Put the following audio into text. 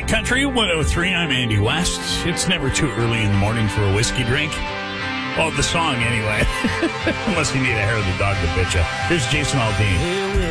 Country 103, I'm Andy West. It's never too early in the morning for a whiskey drink. Well, the song, anyway. Unless you need a hair of the dog to bitch you. Here's Jason Aldean.